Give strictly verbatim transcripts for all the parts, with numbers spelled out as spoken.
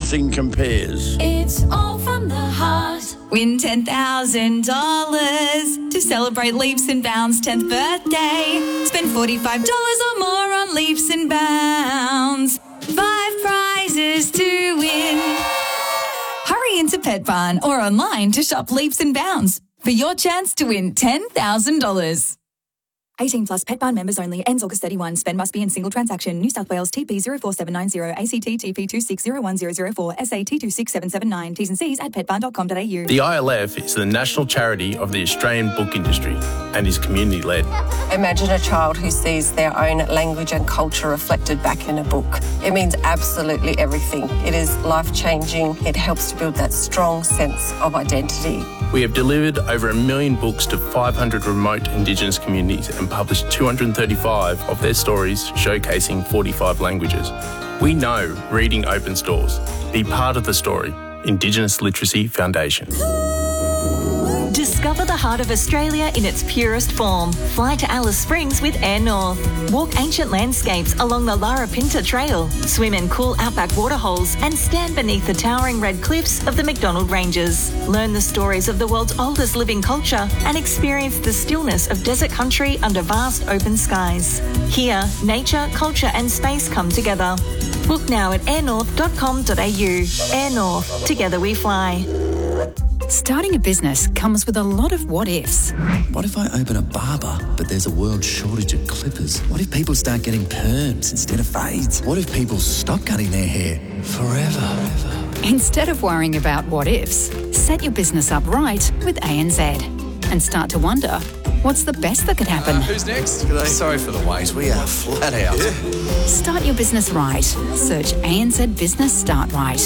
nothing compares. It's all from the heart. Win ten thousand dollars to celebrate Leaps and Bounds' tenth birthday. Spend forty-five dollars or more on Leaps and Bounds. Five prizes to win. Hurry into Pet Barn or online to shop Leaps and Bounds for your chance to win ten thousand dollars. eighteen plus Pet Barn members only. Ends August thirty-first. Spend must be in single transaction. New South Wales T P zero four seven nine zero, A C T T P two six zero one zero zero four, S A T two six seven seven nine. T's and C's at pet barn dot com dot a u. The I L F is the national charity of the Australian book industry and is community-led. Imagine a child who sees their own language and culture reflected back in a book. It means absolutely everything. It is life-changing. It helps to build that strong sense of identity. We have delivered over a million books to five hundred remote Indigenous communities and published two hundred thirty-five of their stories showcasing forty-five languages. We know reading opens doors. Be part of the story. Indigenous Literacy Foundation. Discover the heart of Australia in its purest form. Fly to Alice Springs with Air North. Walk ancient landscapes along the Larapinta Trail. Swim in cool outback waterholes and stand beneath the towering red cliffs of the McDonald Ranges. Learn the stories of the world's oldest living culture and experience the stillness of desert country under vast open skies. Here, nature, culture and space come together. Book now at air north dot com dot a u. Air North. Together we fly. Starting a business comes with a lot of what-ifs. What if I open a barber, but there's a world shortage of clippers? What if people start getting perms instead of fades? What if people stop cutting their hair forever? Instead of worrying about what-ifs, set your business up right with A N Z and start to wonder, what's the best that could happen? Uh, who's next? G'day. Sorry for the wait. We are flat out. Yeah. Start your business right. Search A N Z Business Start Right.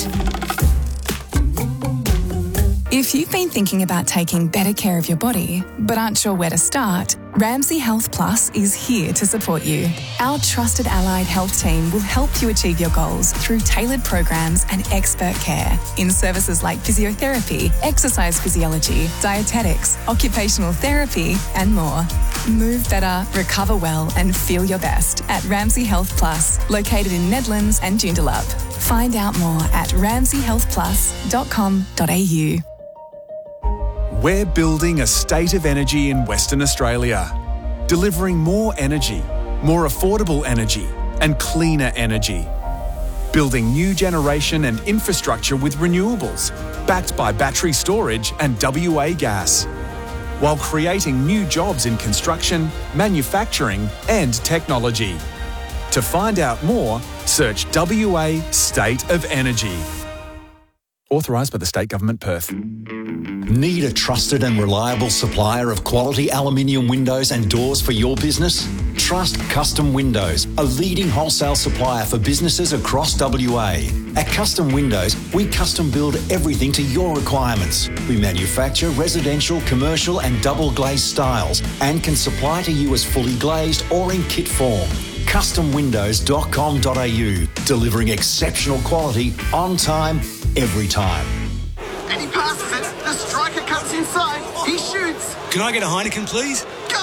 If you've been thinking about taking better care of your body, but aren't sure where to start, Ramsay Health Plus is here to support you. Our trusted allied health team will help you achieve your goals through tailored programs and expert care in services like physiotherapy, exercise physiology, dietetics, occupational therapy, and more. Move better, recover well, and feel your best at Ramsay Health Plus, located in Nedlands and Joondalup. Find out more at ramsay health plus dot com dot a u. We're building a state of energy in Western Australia, delivering more energy, more affordable energy, and cleaner energy. Building new generation and infrastructure with renewables, backed by battery storage and W A gas, while creating new jobs in construction, manufacturing, and technology. To find out more, search W A State of Energy. Authorised by the State Government, Perth. Need a trusted and reliable supplier of quality aluminium windows and doors for your business? Trust Custom Windows, a leading wholesale supplier for businesses across W A. At Custom Windows, we custom build everything to your requirements. We manufacture residential, commercial and double glazed styles and can supply to you as fully glazed or in kit form. custom windows dot com dot a u, delivering exceptional quality on time, every time. And he passes it. The striker cuts inside. He shoots. Can I get a Heineken, please? Go!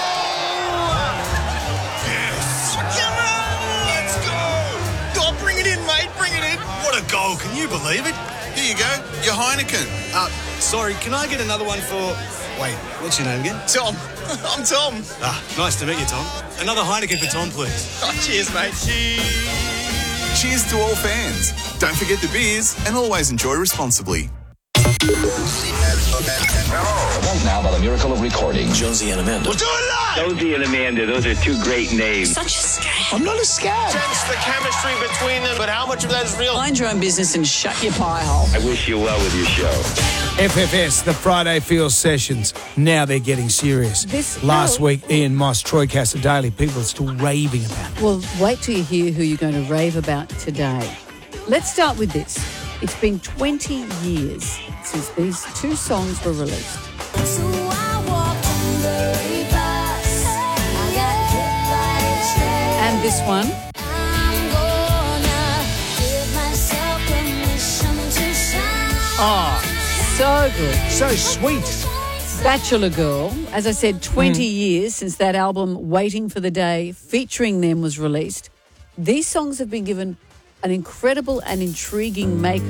Yes! Come on! Let's go! Oh, bring it in, mate. Bring it in. What a goal. Can you believe it? Here you go. Your Heineken. Uh, sorry, can I get another one for... Wait, what's your name again? Tom. I'm Tom. Ah, nice to meet you, Tom. Another Heineken for Tom, please. Oh, cheers, mate. Cheers. Cheers to all fans. Don't forget the beers and always enjoy responsibly. Right now, by the miracle of recording, Jonesy and Amanda. We'll do it live! Jonesy and Amanda, those are two great names. Such a scab. I'm not a scab. Sense the chemistry between them, but how much of that is real? Mind your own business and shut your pie hole. I wish you well with your show. F F S, the Friday Field Sessions. Now they're getting serious. This, Last no. week, Ian Moss, Troy Cassar-Daley, people are still raving about it. Well, wait till you hear who you're going to rave about today. Let's start with this. It's been twenty years since these two songs were released. So I walked on the reverse. I got hit by a train. And this one. I'm gonna give myself permission to shine. Oh, so good. So sweet. Bachelor Girl. As I said, twenty mm. years since that album, Waiting for the Day, featuring them, was released. These songs have been given an incredible and intriguing make